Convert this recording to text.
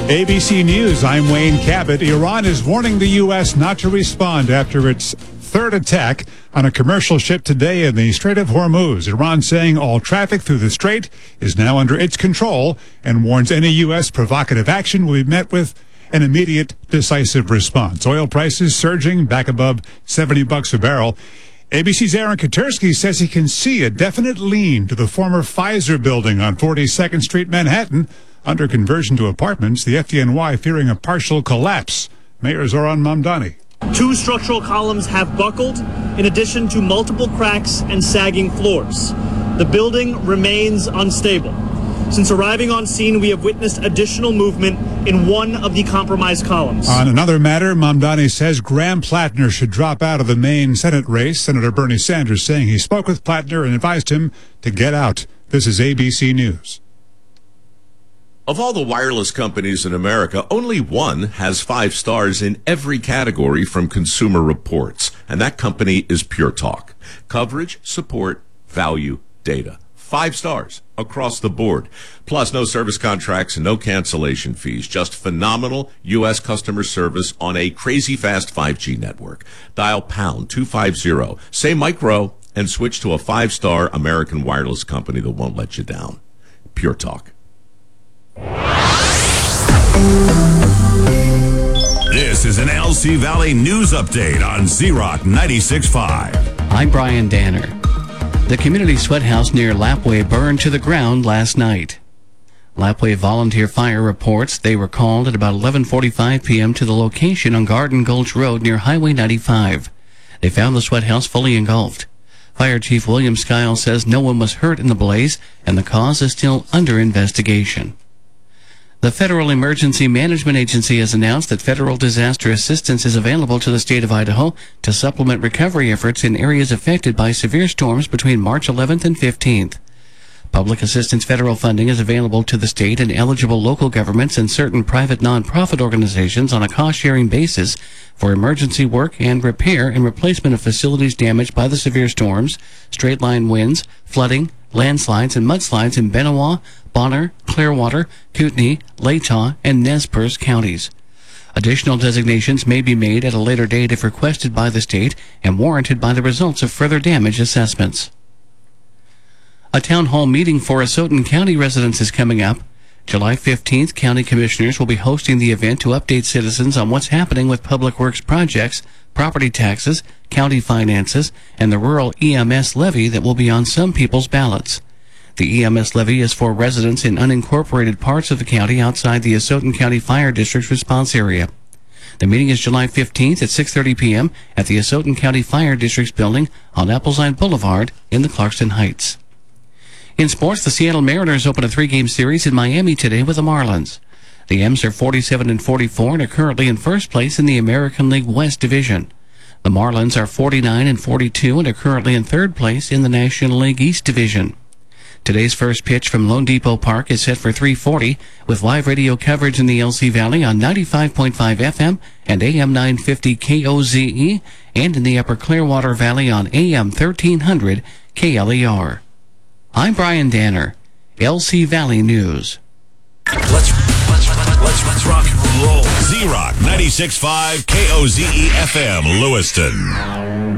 ABC News, I'm Wayne Cabot. Iran is warning the U.S. not to respond after its third attack on a commercial ship today in the Strait of Hormuz. Iran saying all traffic through the strait is now under its control and warns any U.S. provocative action will be met with an immediate, decisive response. Oil prices surging back above $70 a barrel. ABC's Aaron Katersky says he can see a definite lean to the former Pfizer building on 42nd Street, Manhattan. Under conversion to apartments, the FDNY fearing a partial collapse. Mayor Zoran Mamdani. 2 structural columns have buckled, in addition to multiple cracks and sagging floors. The building remains unstable. Since arriving on scene, we have witnessed additional movement in one of the compromised columns. On another matter, Mamdani says Graham Plattner should drop out of the Maine Senate race. Senator Bernie Sanders saying he spoke with Plattner and advised him to get out. This is ABC News. Of all the wireless companies in America, only one has 5 stars in every category from Consumer Reports, and that company is Pure Talk. Coverage, support, value, data. 5 stars across the board. Plus, no service contracts and no cancellation fees. Just phenomenal U.S. customer service on a crazy fast 5G network. Dial pound 250, say micro, and switch to a 5-star American wireless company that won't let you down. Pure Talk. This is an LC Valley News Update on Z-Rock 96.5. I'm Brian Danner. The community sweat house near Lapway burned to the ground last night. Lapway Volunteer Fire reports they were called at about 11:45 p.m. to the location on Garden Gulch Road near Highway 95. They found the sweat house fully engulfed. Fire Chief William Skyle says no one was hurt in the blaze and the cause is still under investigation. The Federal Emergency Management Agency has announced that federal disaster assistance is available to the state of Idaho to supplement recovery efforts in areas affected by severe storms between March 11th and 15th. Public assistance federal funding is available to the state and eligible local governments and certain private nonprofit organizations on a cost-sharing basis for emergency work and repair and replacement of facilities damaged by the severe storms, straight-line winds, flooding, landslides, and mudslides in Benewah, Bonner, Clearwater, Kootenai, Latah, and Nez Perce counties. Additional designations may be made at a later date if requested by the state and warranted by the results of further damage assessments. A town hall meeting for Asotin County residents is coming up. July 15th, county commissioners will be hosting the event to update citizens on what's happening with public works projects, property taxes, county finances, and the rural EMS levy that will be on some people's ballots. The EMS levy is for residents in unincorporated parts of the county outside the Asotin County Fire District's response area. The meeting is July 15th at 6:30 p.m. at the Asotin County Fire District's building on Appleside Boulevard in the Clarkston Heights. In sports, the Seattle Mariners open a 3-game series in Miami today with the Marlins. The M's are 47-44 and are currently in first place in the American League West Division. The Marlins are 49-42 and are currently in third place in the National League East Division. Today's first pitch from Lone Depot Park is set for 3:40 with live radio coverage in the LC Valley on 95.5 FM and AM 950 KOZE and in the Upper Clearwater Valley on AM 1300 KLER. I'm Brian Danner, LC Valley News. Let's rock and roll. Z-Rock 96.5 KOZE FM, Lewiston.